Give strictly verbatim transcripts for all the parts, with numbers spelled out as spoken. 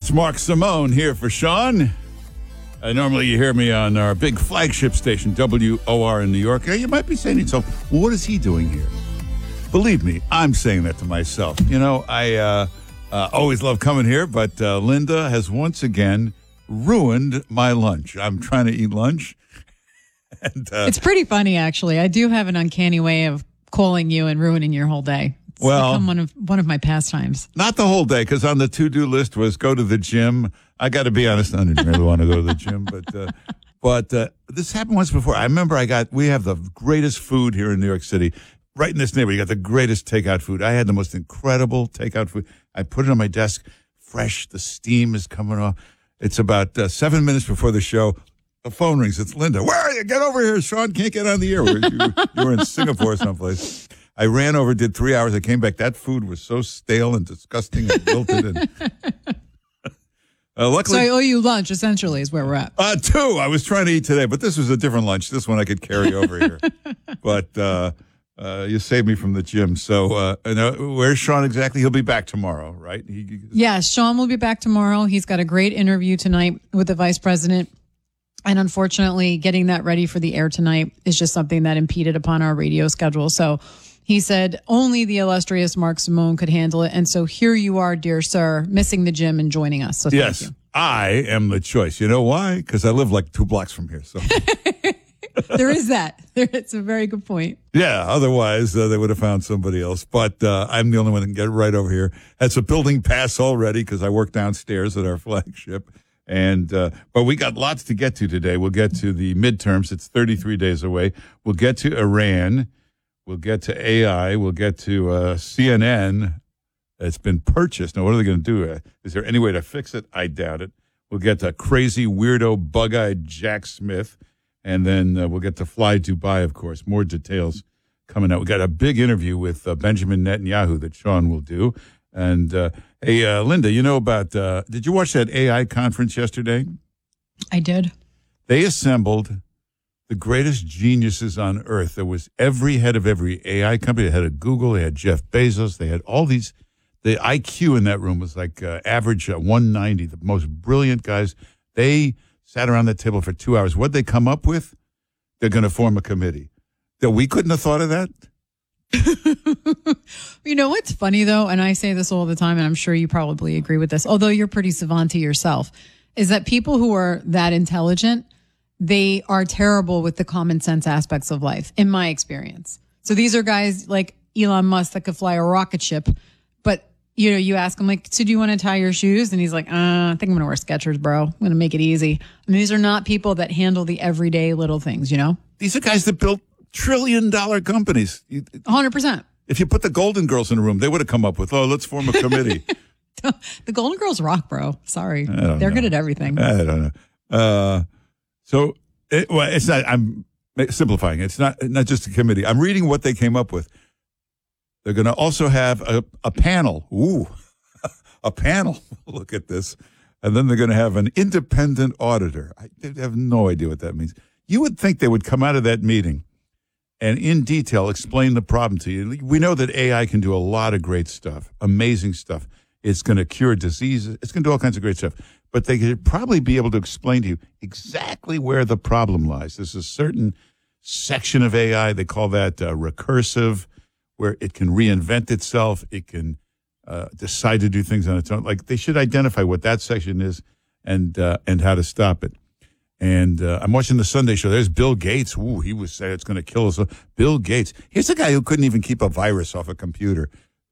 It's Mark Simone here for Sean. Uh, normally you hear me on our big flagship station, W O R in New York. You might be saying to yourself, well, what is he doing here? Believe me, I'm saying that to myself. You know, I uh, uh, always love coming here, but uh, Linda has once again ruined my lunch. I'm trying to eat lunch. and uh, It's pretty funny, actually. I do have an uncanny way of calling you and ruining your whole day. It's well, become one of one of my pastimes. Not the whole day, because on the to-do list was go to the gym. I got to be honest, I didn't really want to go to the gym, but uh, but uh, this happened once before. I remember I got we have the greatest food here in New York City. Right in this neighborhood, you got the greatest takeout food. I had the most incredible takeout food. I put it on my desk, fresh. The steam is coming off. It's about uh, seven minutes before the show. The phone rings. It's Linda. Where are you? Get over here. Sean can't get on the air. You, you were in Singapore someplace. I ran over, did three hours. I came back. That food was so stale and disgusting and wilted. And, uh, luckily, so I owe you lunch, essentially, is where we're at. Uh, two. I was trying to eat today, but this was a different lunch. This one I could carry over here. But uh, uh, you saved me from the gym. So uh, and, uh, where's Sean exactly? He'll be back tomorrow, right? He, yeah, Sean will be back tomorrow. He's got a great interview tonight with the vice president. And unfortunately, getting that ready for the air tonight is just something that impeded upon our radio schedule. So he said only the illustrious Mark Simone could handle it. And so here you are, dear sir, missing the gym and joining us. So thank yes, you. I am the choice. You know why? Because I live like two blocks from here. So there is that. It's a very good point. Yeah, otherwise uh, they would have found somebody else. But uh, I'm the only one that can get right over here. That's a building pass already because I work downstairs at our flagship. And uh, but we got lots to get to today. We'll get to the midterms. It's thirty-three days away. We'll get to Iran. We'll get to A I. We'll get to uh, C N N. It's been purchased. Now, what are they going to do? Uh, is there any way to fix it? I doubt it. We'll get to crazy, weirdo, bug-eyed Jack Smith. And then uh, we'll get to Fly Dubai, of course. More details coming out. We got a big interview with uh, Benjamin Netanyahu that Sean will do. And, uh, hey, uh, Linda, you know about, uh, did you watch that A I conference yesterday? I did. They assembled the greatest geniuses on earth. There was every head of every A I company. They had a Google. They had Jeff Bezos. They had all these. The I Q in that room was like uh, average uh, one ninety, the most brilliant guys. They sat around that table for two hours. What'd they come up with? They're going to form a committee. That we couldn't have thought of that? You know what's funny, though, and I say this all the time, and I'm sure you probably agree with this, although you're pretty savant yourself, is that people who are that intelligent, they are terrible with the common sense aspects of life, in my experience. So these are guys like Elon Musk that could fly a rocket ship, but you know, you ask him, like, so do you want to tie your shoes? And he's like, uh, I think I'm going to wear Skechers, bro. I'm going to make it easy. And these are not people that handle the everyday little things, you know? These are guys that built trillion dollar companies. one hundred percent. If you put the Golden Girls in a room, they would have come up with, oh, let's form a committee. The Golden Girls rock, bro. Sorry. They're know. good at everything. I don't know. Uh, so, it, well, it's not, I'm simplifying. It's not, not just a committee. I'm reading what they came up with. They're going to also have a, a panel. Ooh, a panel. Look at this. And then they're going to have an independent auditor. I have no idea what that means. You would think they would come out of that meeting and in detail explain the problem to you. We know that A I can do a lot of great stuff, amazing stuff. It's going to cure diseases. It's going to do all kinds of great stuff. But they could probably be able to explain to you exactly where the problem lies. There's a certain section of A I, they call that uh, recursive, where it can reinvent itself. It can uh, decide to do things on its own. Like, they should identify what that section is and uh, and how to stop it. And uh, I'm watching the Sunday show. There's Bill Gates. Ooh, he was saying it's going to kill us. Bill Gates. Here's a guy who couldn't even keep a virus off a computer.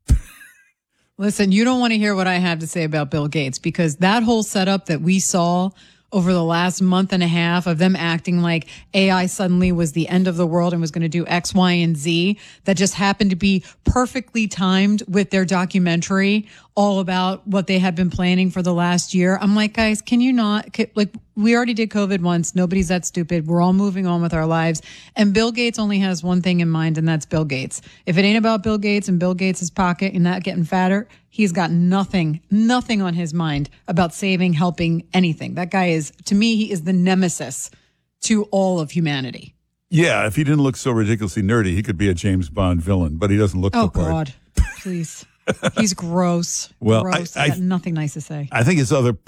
Listen, you don't want to hear what I have to say about Bill Gates, because that whole setup that we saw over the last month and a half of them acting like A I suddenly was the end of the world and was going to do X, Y, and Z, that just happened to be perfectly timed with their documentary all about what they had been planning for the last year. I'm like, guys, can you not, can, like, we already did COVID once. Nobody's that stupid. We're all moving on with our lives. And Bill Gates only has one thing in mind, and that's Bill Gates. If it ain't about Bill Gates and Bill Gates' pocket and not getting fatter, he's got nothing, nothing on his mind about saving, helping, anything. That guy is, to me, he is the nemesis to all of humanity. Yeah, if he didn't look so ridiculously nerdy, he could be a James Bond villain, but he doesn't look oh, the part. Oh, God. Please. He's gross. Well, gross. I, I, I got nothing nice to say. I think his other